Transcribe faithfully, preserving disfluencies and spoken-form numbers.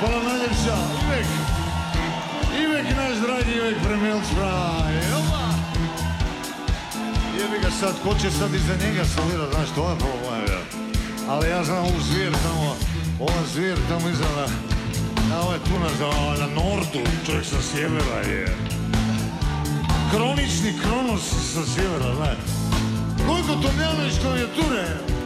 Hvala najljepša, Ivek. Ivek, naš dragi Ivek Premijelc pravi. Jebi ga sad, ko će sad iza njega solirat, znaš, to je problem, ja. Ali ja znam ovu zvijer tamo, ova zvijer tamo iza na, na ovaj tu na, na nordu, čovjek sa sjevera je. Kronični Kronos sa sjevera, znaš. Gojko Tomljanović klavijature.